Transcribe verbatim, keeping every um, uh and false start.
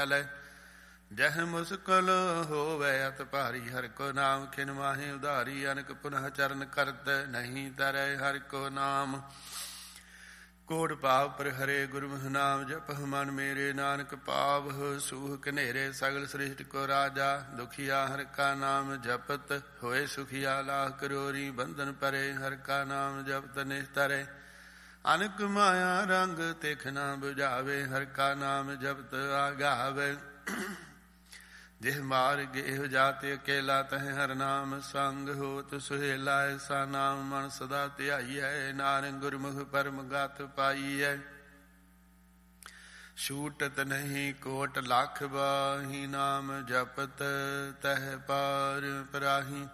ਜਹ ਮੁਸਕਲ ਹੋਵੇ ਅਤ ਭਾਰੀ, ਹਰਿ ਕੋ ਨਾਮ ਖਿਨ ਮਾਹੇ ਉਧਾਰੀ। ਅਨਕ ਪੁਨਹ ਚਰਨ ਕਰਤ ਨਹੀਂ ਤਰੈ, ਹਰਿ ਕੋ ਨਾਮ ਕੋਟ ਭਾਵ ਪਰ ਹਰੇ। ਗੁਰਮੁਖ ਨਾਮ ਜਪਹੁ ਮਨ ਮੇਰੇ, ਨਾਨਕ ਪਾਵਹੁ ਸੂਹ ਕਨੇਰੇ। ਸਗਲ ਸ੍ਰਿਸ਼ਟ ਕੋ ਰਾਜਾ ਦੁਖੀਆ, ਹਰਿ ਕਾ ਨਾਮ ਜਪਤ ਹੋਏ ਸੁਖੀਆ। ਲਾਖ ਕਰੋਰੀ ਬੰਧਨ ਪਰੇ, ਹਰਿ ਕਾ ਨਾਮ ਜਪਤ ਨਿਸਤਰੇ। ਅਨਕ ਮਾਇਆ ਰੰਗ ਤਿਖ ਨਾ ਬੁਝਾਵੇ, ਹਰਿ ਕਾ ਨਾਮ ਜਪਤ ਆਗਾਵੇ। ਜਿਹ ਮਾਰਗ ਇਹੋ ਜਾਤਿ ਅਕੇਲਾ, ਤਹਿ ਹਰਿ ਨਾਮ ਸੰਗ ਹੋਤ ਸੁਹੇਲਾ। ਐਸਾ ਨਾਮ ਮਨ ਸਦਾ ਧਿਆਈਐ, ਨਾਨਕ ਗੁਰਮੁਖ ਪਰਮ ਗਤਿ ਪਾਈਐ। ਛੂਟਤ ਨਹੀਂ ਕੋਟ ਲੱਖ ਬਾਹੀ, ਨਾਮ ਜਪਤ ਤਹਿ ਪਾਰ ਪਰਾਹੀ।